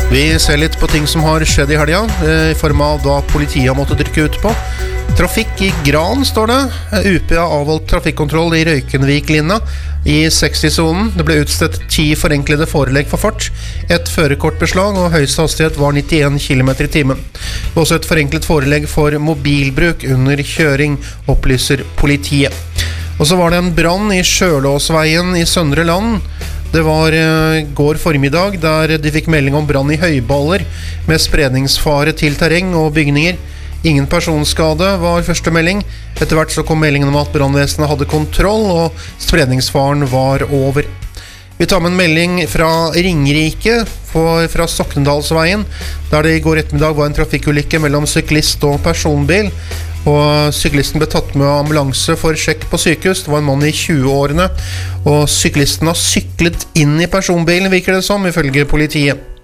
Vi ser litt på ting som har skjedd i helga, I form av da politiet har måttet rykke ut på. Trafikk i Gran, står det. UP har avholdt trafikkontroll I Røykenvik-linja I 60-zonen. Det ble utstedt 10 forenklede forelegg for fart, et førerkortbeslag og høyeste hastighet var 91 km I timen. Det var også et forenklet forelegg for mobilbruk under kjøring, opplyser politiet. Og så var det en brann I Sjølåsveien I Søndre Land. Det var går formiddag der de fikk melding om brann I høyballer med spredningsfare til terreng og bygninger. Ingen personskade var første melding. Etter hvert så kom meldingen om at brannvesenet hadde kontroll og spredningsfaren var over. Vi tar med en melding fra Ringerike fra Soknedalsveien, der det I går ettermiddag var en trafikkulykke mellom syklist og personbil. Og syklisten ble tatt med ambulanse for sjekk på sykehus. Det var en mann I 20-årene, og syklisten har syklet inn I personbilen, virker det som, ifølge politiet.